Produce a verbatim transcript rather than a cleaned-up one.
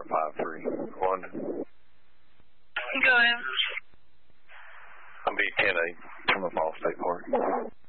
five three. London. Go ahead. I'm B ten eight from the Falls State Park.